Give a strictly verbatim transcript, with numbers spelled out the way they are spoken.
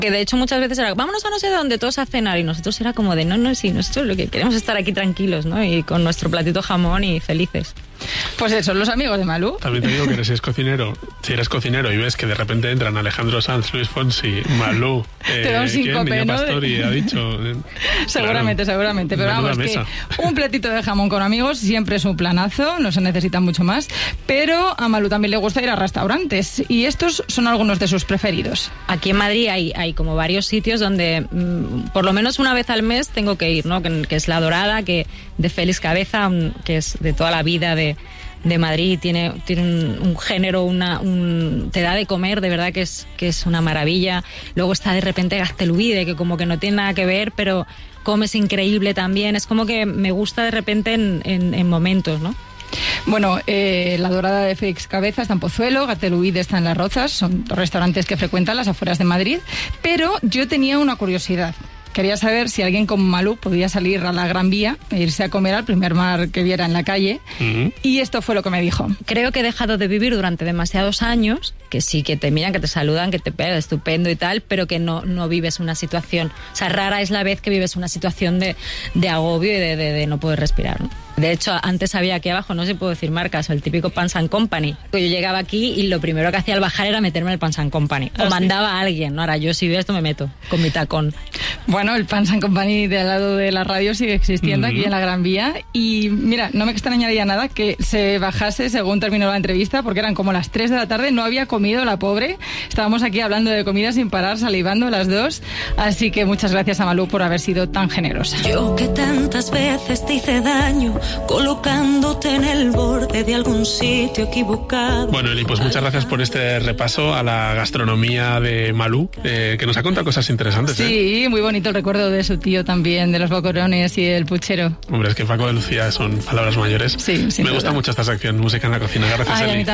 Que de hecho muchas veces era, vámonos a no sé dónde, todos a cenar, y nosotros era como de, no, no, sí, nosotros lo que queremos es estar aquí tranquilos, ¿no? Y con nuestro platito jamón y felices. Pues eso, los amigos de Malú. También te digo que si eres cocinero, si eres cocinero y ves que de repente entran Alejandro Sanz, Luis Fonsi, Malú, eh, te da un síncope, ¿no? Pastori ha dicho... Eh, seguramente, claro, seguramente, pero vamos, que un platito de jamón con amigos siempre es un planazo, no se necesita mucho más, pero a Malú también le gusta ir a restaurantes, y estos son algunos de sus preferidos. Aquí en Madrid hay, hay como varios sitios donde mmm, por lo menos una vez al mes tengo que ir, ¿no? Que, que es La Dorada, que de Félix Cabeza, un, que es de toda la vida de, de Madrid, tiene, tiene un, un género, una, un, te da de comer, de verdad que es, que es una maravilla. Luego está de repente Gazteluide, que como que no tiene nada que ver, pero comes increíble también. Es como que me gusta de repente en, en, en momentos, ¿no? Bueno, eh, La Dorada de Félix Cabeza está en Pozuelo, Gazteluide está en Las Rozas, son restaurantes que frecuentan las afueras de Madrid, pero yo tenía una curiosidad. Quería saber si alguien como Malú podía salir a la Gran Vía e irse a comer al primer bar que viera en la calle. Uh-huh. Y esto fue lo que me dijo. Creo que he dejado de vivir durante demasiados años, que sí, que te miran, que te saludan, que te pegan, estupendo y tal, pero que no, no vives una situación. O sea, rara es la vez que vives una situación de, de agobio y de, de, de no poder respirar, ¿no? De hecho, antes había aquí abajo, no sé si puedo decir marcas, el típico Pans and Company. Yo llegaba aquí y lo primero que hacía al bajar era meterme en el Pans and Company. O mandaba a alguien, ¿no? Ahora yo si veo esto me meto con mi tacón. Bueno, el Pans and Company de al lado de la radio sigue existiendo uh-huh. aquí en la Gran Vía. Y mira, no me extrañaría nada que se bajase según terminó la entrevista, porque eran como las tres de la tarde, no había comido la pobre. Estábamos aquí hablando de comida sin parar, salivando las dos. Así que muchas gracias a Malú por haber sido tan generosa. Yo que tantas veces te hice daño, colocándote en el borde de algún sitio equivocado. Bueno, Eli, pues muchas gracias por este repaso a la gastronomía de Malú, eh, que nos ha contado cosas interesantes. Sí, ¿eh? Muy bonito el recuerdo de su tío también, de los boquerones y el puchero. Hombre, es que Paco de Lucía son palabras mayores. Sí, sí. Me gusta mucho esta sección, música en la cocina. Gracias, Eli.